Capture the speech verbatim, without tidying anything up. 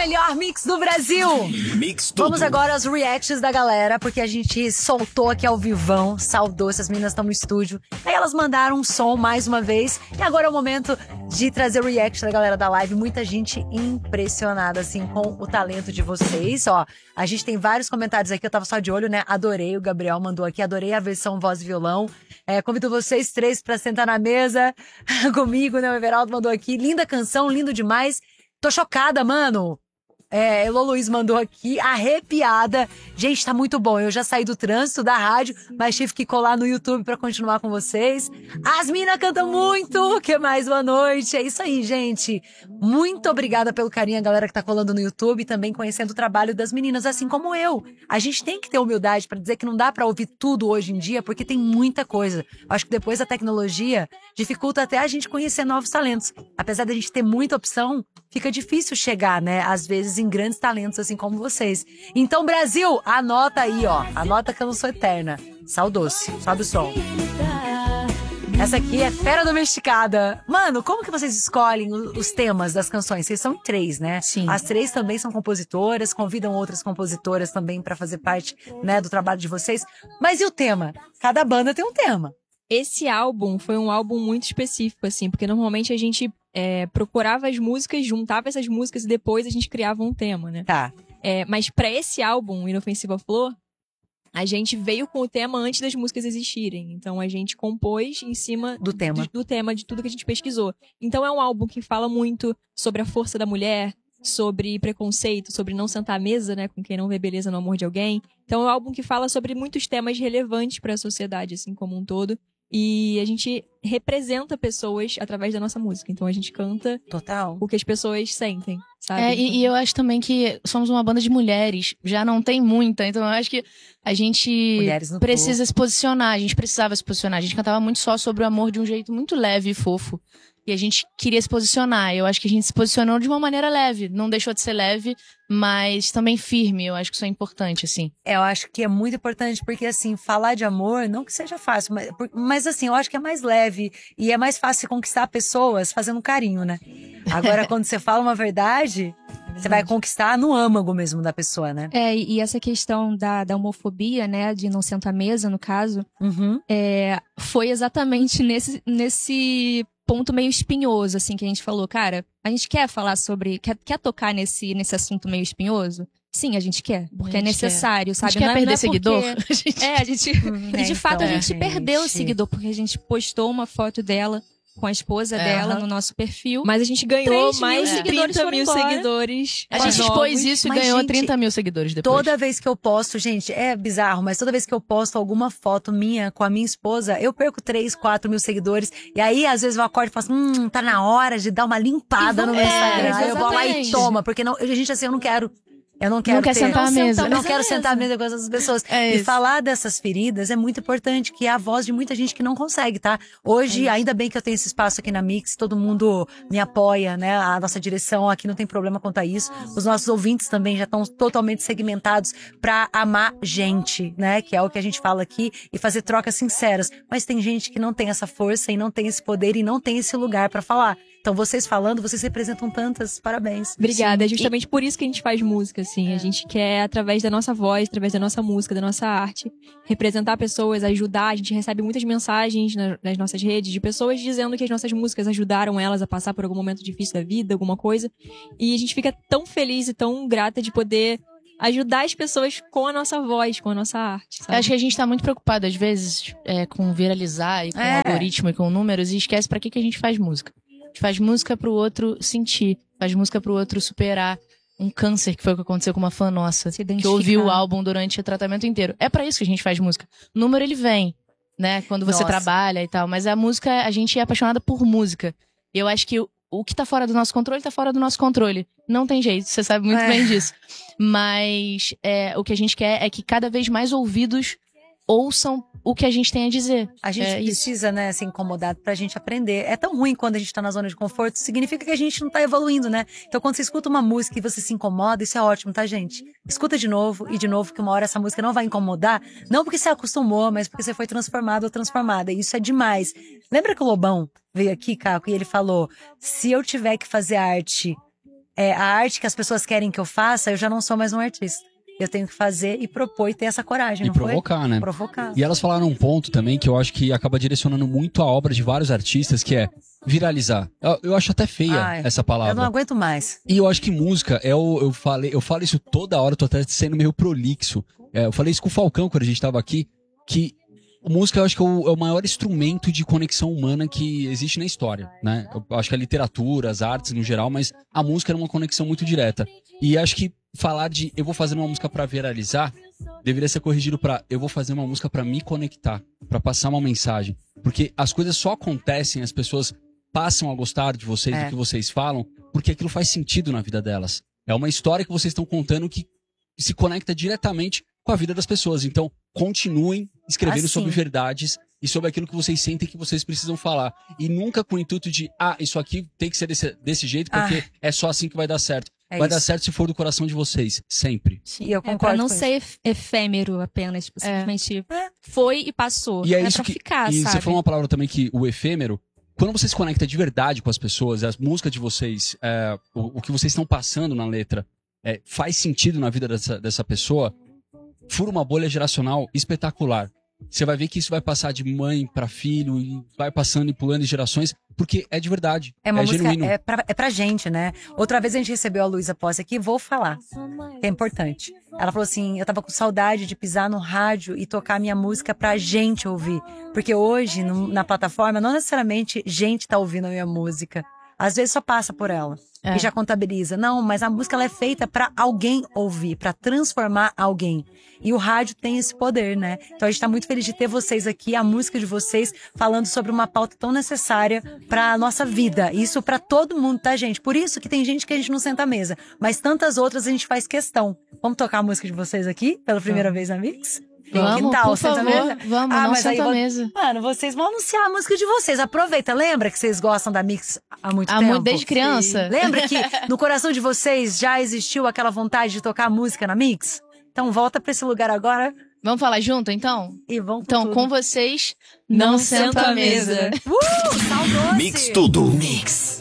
melhor mix do Brasil. Mix tudo. Vamos agora aos reacts da galera, porque a gente soltou aqui ao vivão, saudou, essas meninas estão no estúdio. Aí elas mandaram um som mais uma vez. E agora é o momento de trazer o react da galera da live. Muita gente impressionada, assim, com o talento de vocês. Ó, a gente tem vários comentários aqui, eu tava só de olho, né? Adorei, o Gabriel mandou aqui, adorei a versão voz e violão. É, convido vocês três pra sentar na mesa comigo, né? O Everaldo mandou aqui, linda canção, lindo demais. Tô chocada, mano. É, Elô Luiz mandou aqui, arrepiada. Gente, tá muito bom. Eu já saí do trânsito, da rádio, mas tive que colar no YouTube pra continuar com vocês. As minas cantam muito. O que mais? Boa noite. É isso aí, gente. Muito obrigada pelo carinho, a galera que tá colando no YouTube, também conhecendo o trabalho das meninas, assim como eu. A gente tem que ter humildade pra dizer que não dá pra ouvir tudo hoje em dia, porque tem muita coisa. Acho que depois da tecnologia dificulta até a gente conhecer novos talentos. Apesar da gente ter muita opção, fica difícil chegar, né? Às vezes em grandes talentos, assim como vocês. Então, Brasil, anota aí, ó. Anota que eu não sou eterna. Saudoce. Sobe o som. Essa aqui é Fera Domesticada. Mano, como que vocês escolhem os temas das canções? Vocês são três, né? Sim. As três também são compositoras, convidam outras compositoras também pra fazer parte, né, do trabalho de vocês. Mas e o tema? Cada banda tem um tema. Esse álbum foi um álbum muito específico, assim, porque normalmente a gente é, procurava as músicas, juntava essas músicas e depois a gente criava um tema, né? Tá. É, mas pra esse álbum, Inofensiva Flor, a gente veio com o tema antes das músicas existirem. Então a gente compôs em cima Do tema. do, do tema, de tudo que a gente pesquisou. Então é um álbum que fala muito sobre a força da mulher, sobre preconceito, sobre não sentar à mesa, né, com quem não vê beleza no amor de alguém. Então é um álbum que fala sobre muitos temas relevantes pra sociedade, assim, como um todo. E a gente representa pessoas através da nossa música. Então a gente canta Total. o que as pessoas sentem, sabe? É, e, e eu acho também que somos uma banda de mulheres, já não tem muita, então eu acho que a gente Mulheres no precisa se posicionar, a gente precisava se posicionar, a gente cantava muito só sobre o amor de um jeito muito leve e fofo, e a gente queria se posicionar, eu acho que a gente se posicionou de uma maneira leve, não deixou de ser leve, mas também firme, eu acho que isso é importante, assim. É, eu acho que é muito importante, porque assim, falar de amor, não que seja fácil, mas, por- mas assim, eu acho que é mais leve e é mais fácil conquistar pessoas fazendo carinho, né? Agora, quando você fala uma verdade, você vai conquistar no âmago mesmo da pessoa, né? É, e e essa questão da, da homofobia, né, de não sentar à mesa, no caso, Uhum. é, foi exatamente nesse, nesse ponto meio espinhoso, assim, que a gente falou, cara, a gente quer falar sobre, quer, quer tocar nesse, nesse assunto meio espinhoso? Sim, a gente quer, porque A é gente necessário, A sabe? gente quer Não é- perder não é seguidor? porque- A gente- É, a gente... É, E de fato a então, gente perdeu o gente. seguidor, porque a gente postou uma foto dela com a esposa É, dela aham. no nosso perfil. Mas a gente ganhou três mil mais de seguidores trinta foram mil embora. seguidores. A gente novos. expôs isso e Mas, ganhou gente, trinta mil seguidores depois. Toda vez que eu posto, gente, é bizarro, mas toda vez que eu posto alguma foto minha com a minha esposa, eu perco três, quatro mil seguidores. E aí, às vezes, eu acordo e falo assim, hum, tá na hora de dar uma limpada no meu É, Instagram. Aí eu vou lá e exatamente. toma, porque não, gente, assim, eu não quero. Eu não quero quer ter- sentar à não mesa. Eu não Mas é quero sentar à mesmo. mesa com essas pessoas. É e isso. falar dessas feridas é muito importante, que é a voz de muita gente que não consegue, tá? Hoje, ainda bem que eu tenho esse espaço aqui na Mix, todo mundo me apoia, né? A nossa direção aqui não tem problema quanto a isso. Os nossos ouvintes também já estão totalmente segmentados pra amar gente, né? Que é o que a gente fala aqui, e fazer trocas sinceras. Mas tem gente que não tem essa força e não tem esse poder e não tem esse lugar pra falar. Então, vocês falando, vocês representam tantas. Parabéns. Obrigada, é justamente por isso que a gente faz música, assim. A gente quer, através da nossa voz, através da nossa música, da nossa arte, representar pessoas, ajudar. A gente recebe muitas mensagens na- nas nossas redes de pessoas dizendo que as nossas músicas ajudaram elas a passar por algum momento difícil da vida, alguma coisa. E a gente fica tão feliz e tão grata de poder ajudar as pessoas com a nossa voz, com a nossa arte, Eu sabe? acho que a gente tá muito preocupado, às vezes, é, com viralizar e com É. algoritmo e com números, e esquece pra que, que a gente faz música. A gente faz música pro outro sentir, faz música pro outro superar um câncer, que foi o que aconteceu com uma fã nossa, Se que identificar. ouviu o álbum durante o tratamento inteiro. É pra isso que a gente faz música. O número, ele vem, né, quando você Nossa. trabalha e tal, mas a música, a gente é apaixonada por música. E eu acho que o, o que tá fora do nosso controle, tá fora do nosso controle. Não tem jeito, você sabe muito É. bem disso. Mas é, o que a gente quer é que cada vez mais ouvidos ouçam o que a gente tem a dizer. A gente É isso. precisa, né, ser incomodado pra gente aprender. É tão ruim quando a gente tá na zona de conforto, significa que a gente não tá evoluindo, né? Então, quando você escuta uma música e você se incomoda, isso é ótimo, tá, gente? Escuta de novo e de novo, que uma hora essa música não vai incomodar, não porque você acostumou, mas porque você foi transformado ou transformada. E isso é demais. Lembra que o Lobão veio aqui, Caco, e ele falou: se eu tiver que fazer arte é, a arte que as pessoas querem que eu faça, eu já não sou mais um artista. Eu tenho que fazer e propor e ter essa coragem, E não provocar, foi? né? Provocar. E elas falaram um ponto também que eu acho que acaba direcionando muito a obra de vários artistas, que é viralizar. Eu, eu acho até feia Ai, essa palavra. Eu não aguento mais. E eu acho que música, é o, eu, falei, eu falo isso toda hora, tô até sendo meio prolixo. É, eu falei isso com o Falcão quando a gente tava aqui, que música eu acho que é o, é o maior instrumento de conexão humana que existe na história, né? Eu acho que a literatura, as artes no geral, mas a música era uma conexão muito direta. E acho que falar de eu vou fazer uma música pra viralizar deveria ser corrigido pra eu vou fazer uma música pra me conectar, pra passar uma mensagem. Porque as coisas só acontecem, as pessoas passam a gostar de vocês, É. do que vocês falam, porque aquilo faz sentido na vida delas. É uma história que vocês estão contando que se conecta diretamente com a vida das pessoas. Então, continuem escrevendo Assim. sobre verdades e sobre aquilo que vocês sentem que vocês precisam falar. E nunca com o intuito de, ah, isso aqui tem que ser desse, desse jeito, porque é só assim que vai dar certo. É vai isso. dar certo se for do coração de vocês, sempre. E eu É concordo pra não com ser ef- efêmero apenas, tipo, simplesmente É. foi e passou. E é, é isso pra que ficar, e sabe? você falou uma palavra também que o efêmero, quando você se conecta de verdade com as pessoas, as músicas de vocês, é, o, o que vocês estão passando na letra é, faz sentido na vida dessa, dessa pessoa, fura uma bolha geracional espetacular. Você vai ver que isso vai passar de mãe pra filho e vai passando e pulando em gerações, porque é de verdade. É uma música, genuíno. é pra, é pra gente, né? Outra vez a gente recebeu a Luísa Posse aqui, vou falar, que é importante. Ela falou assim, eu tava com saudade de pisar no rádio e tocar minha música pra gente ouvir. Porque hoje, no- na plataforma, não necessariamente gente tá ouvindo a minha música. Às vezes só passa por ela É. e já contabiliza. Não, mas a música ela é feita pra alguém ouvir, pra transformar alguém. E o rádio tem esse poder, né? Então a gente tá muito feliz de ter vocês aqui, a música de vocês, falando sobre uma pauta tão necessária pra nossa vida. Isso pra todo mundo, tá, gente? Por isso que tem gente que a gente não senta à mesa, mas tantas outras a gente faz questão. Vamos tocar a música de vocês aqui, pela primeira vez na Mix? Vamos, que tal? por Senta à favor. mesa? Vamos, Ah, não mas aí senta à vou- mesa. Mano, vocês vão anunciar a música de vocês. Aproveita. Lembra que vocês gostam da Mix há muito Há tempo? muito, desde criança. Lembra que no coração de vocês já existiu aquela vontade de tocar música na Mix? Então volta pra esse lugar agora Vamos falar junto, então? e vão com Então, tudo. com vocês, não, senta à mesa. Uh, saudose! Mix tudo. Mix.